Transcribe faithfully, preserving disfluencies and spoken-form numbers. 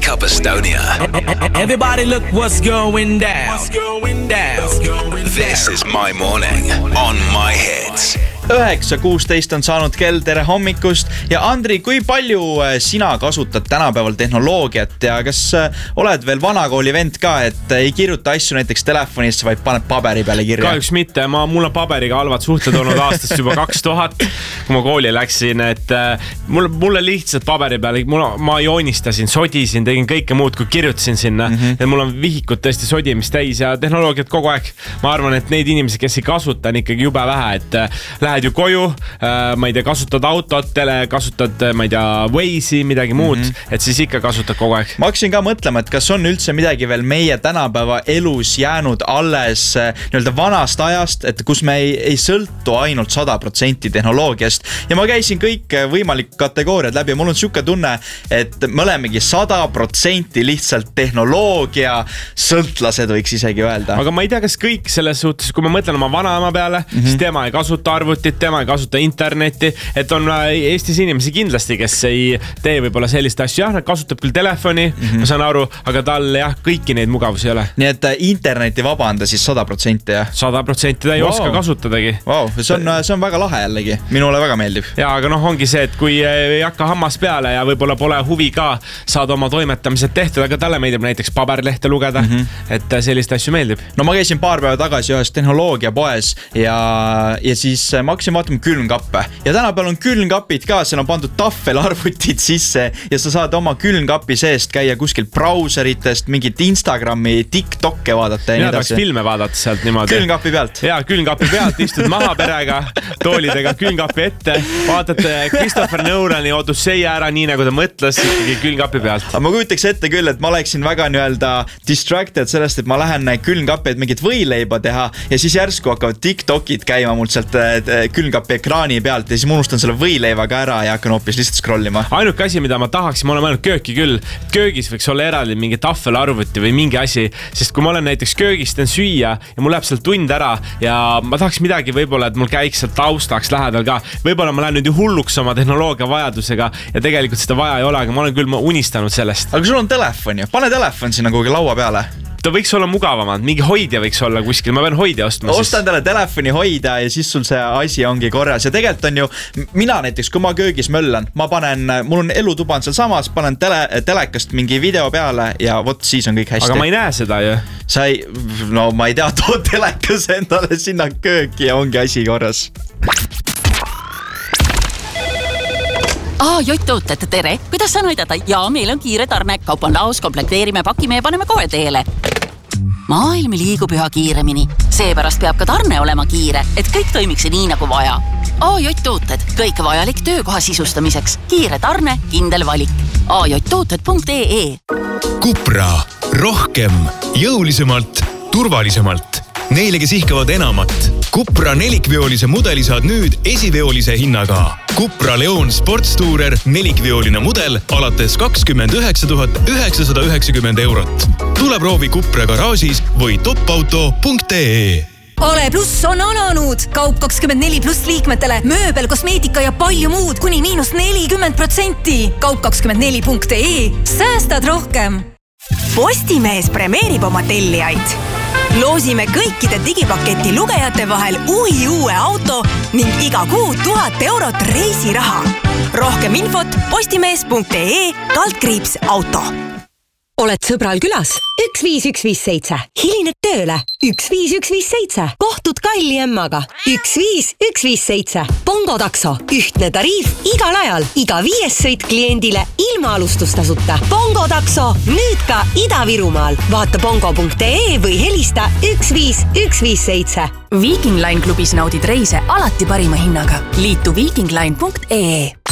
Wake Up Estonia. Everybody look what's going down. What's going down. This is my morning on my hits. üheksa kuusteist on saanud kell, tere hommikust. Ja Andri, kui palju sina kasutad tänapäeval tehnoloogiat ja kas oled veel vanakooli vend ka, et ei kirjuta asju näiteks telefonisse, vaid paned paberi peale kirja? Kahjuks mitte, ma, mul on paberiga halvad suhted olnud aastast juba kaks tuhat, kui ma kooli läksin, et mul, mulle lihtsalt paberi peale, mul, ma joonistasin, sodisin, tegin kõike muud, kui kirjutasin sinna mm-hmm. ja mul on vihikud tõesti sodimist täis ja tehnoloogiat kogu aeg. Ma arvan, et neid inimesi, kes ei kasuta, on ikkagi jube vähe, et lähed ju koju, ma ei tea, kasutad autot, tele, kasutad, ma ei tea, Waze'i, midagi muud, mm-hmm. et siis ikka kasutad kogu aeg. Ma hakkasin ka mõtlema, et kas on üldse midagi veel meie tänapäeva elus jäänud alles nii-öelda vanast ajast, et kus me ei, ei sõltu ainult sada protsenti tehnoloogiast. Ja ma käisin kõik võimalikud kategooriad läbi ja mul on siuke tunne, et me olemegi sada protsenti lihtsalt tehnoloogia sõltlased, võiks isegi öelda. Aga ma ei tea, kas kõik selles suhtes, kui ma mõtlen oma vanaema peale, mm-hmm. siis tema ei kasuta arvutit, tema ei kasuta internetti, et on Eestis inimesi kindlasti, kes ei tee võib-olla sellist asju. Jah, nad kasutab küll telefoni, mm-hmm. ma saan aru, aga tal jah, kõiki neid mugavusi ei ole. Nii et interneti vaba anda siis sada protsenti, jah? sada protsenti ta ei wow. oska kasutadagi. Wow, see on, see on väga lahe jällegi. Minule väga meeldib. Ja, aga noh, ongi see, et kui ei hakka hammas peale ja võib-olla pole huvi ka saada oma toimetamised tehtud, aga talle meeldib näiteks paberlehte lugeda, mm-hmm. et sellist asju meeldib. No ma käisin paar päeva tagasi ühes tehnoloogia poes ja, ja siis ma hakkasin vaatama külmkappe. Ja tänapäeval on külmkapid ka, seal on pandud tahvelarvutid sisse ja sa saad oma külmkapi seest käia kuskil brauseritest, mingit Instagrami, TikTokke vaadata. Mina tahaks filme vaadata sealt niimoodi. Külmkapi pealt. Jaa, külmkapi pealt, istud maha perega, toolidega külmkapi ette, vaatate Christopher Nolani Odyssey ära, nii nagu ta mõtles ikkagi külmkapi pealt. Aga ma kujutaks ette küll, et ma oleksin väga nii-öelda distracted sellest, et ma lähen külmkapi, et mingit võileiba teha ja siis järsku hakkavad TikTokid käima mul sealt külmkapi ekraani pealt ja siis ma unustan selle võileivaga ära ja hakkan hoopis lihtsalt scrollima. Ainuke asi, mida ma tahaksin, ma olen mõelnud kööki küll. Köögis võiks olla eraldi mingi tahvelarvuti või mingi asi, sest kui ma olen näiteks köögis teen süüa ja mul läheb seal tund ära ja ma tahaks midagi võib-olla, et mul käiks seal taustaks lähedal ka. Võib-olla ma lähen nüüd ju hulluks oma tehnoloogia vajadusega ja tegelikult seda vaja ei ole, aga ma olen küll unistanud sellest. Aga sul on telefon ju, pane telefon sinna kuhugi laua peale. Ta võiks olla mugavamad, mingi hoidja võiks olla kuskil, ma pean hoidja ostma. Ostan talle telefoni hoida ja siis sul see asi ongi korras. Ja tegelikult on ju, mina näiteks, kui ma köögis möllan, ma panen, mul on elutuba on seal samas, panen tele, telekast mingi video peale ja vot siis on kõik hästi. Aga ma ei näe seda ju. Sa ei, no ma ei tea, too telekas endale sinna kööki ja ongi asi korras. Aa, Jott-tooted, tere. Kuidas saan aidata? Jaa, meil on kiire tarne. Kaup on laos, komplekteerime, pakime ja paneme kohe teele. Maailm liigub üha kiiremini. Seepärast peab ka tarne olema kiire, et kõik toimiks nii nagu vaja. A J-tooted, kõik vajalik töökoha sisustamiseks. Kiire tarne, kindel valik. a j tooted punkt e e Cupra. Rohkem, jõulisemalt, turvalisemalt. Neile, kes ihkavad enamat. Cupra nelikveolise mudeli saad nüüd esiveolise hinnaga. Cupra Leon Sportstourer nelikveoline mudel alates kakskümmend üheksa tuhat üheksasada üheksakümmend eurot. Tule proovi Cupra garaažis või topauto punkt e e Ale Plus on alanud! Kaup kakskümmend neli pluss liikmetele, mööbel, kosmeetika ja palju muud kuni miinus nelikümmend protsenti. Kaup kakskümmend neli punkt e e Säästad rohkem! Postimees premeerib oma tellijaid. Loosime kõikide digipaketi lugejate vahel uhi uue auto ning iga kuu tuhat eurot reisiraha. Rohkem infot postimees punkt e e kaldkriips auto. Oled sõbral külas? üks viis üks viis seitse. Hilined tööle? üks viis üks viis seitse. Kohtud kalli emmaga? üks viis üks viis seitse. Bongo takso. Ühtne tariif igal ajal. Iga viies sõit kliendile ilma alustustasuta. Bongo takso. Nüüd ka Ida-Virumaal. Vaata bongo punkt e e või helista üks viis üks viis seitse. Viking Line klubis naudid reise alati parima hinnaga. Liitu viking line punkt e e